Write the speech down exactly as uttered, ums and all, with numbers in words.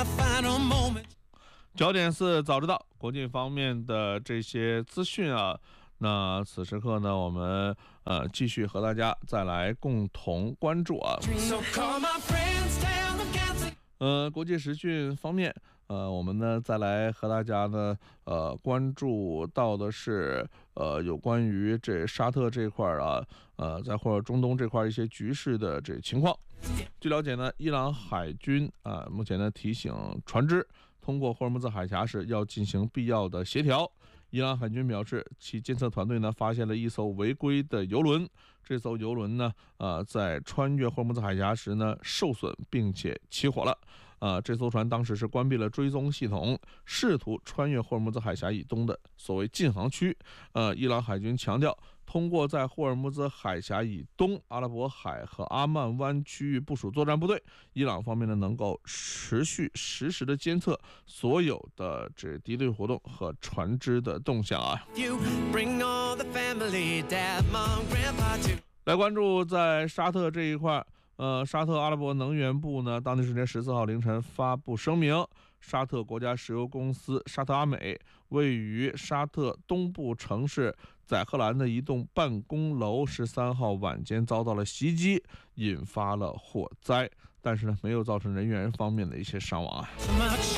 焦点是早知道国际方面的这些资讯啊。那此时刻呢，我们呃继续和大家再来共同关注啊。呃，国际时讯方面，呃，我们呢再来和大家呢呃关注到的是呃有关于这沙特这块啊，呃在或者中东这块一些局势的这情况。据了解呢，伊朗海军啊、呃、目前呢提醒船只通过霍尔木兹海峡时要进行必要的协调。伊朗海军表示，其监测团队呢发现了一艘违规的油轮，这艘油轮呢，呃，在穿越霍尔木兹海峡时呢受损，并且起火了。呃，这艘船当时是关闭了追踪系统，试图穿越霍尔木兹海峡以东的所谓禁航区。呃，伊朗海军强调，通过在霍尔木兹海峡以东、阿拉伯海和阿曼湾区域部署作战部队，伊朗方面呢能够持续实时的监测所有的这敌对活动和船只的动向啊。来关注在沙特这一块。呃，沙特阿拉伯能源部呢，当地时间十四号凌晨发布声明，沙特国家石油公司沙特阿美位于沙特东部城市载荷兰的一栋办公楼，十三号晚间遭到了袭击，引发了火灾，但是呢，没有造成人员方面的一些伤亡啊。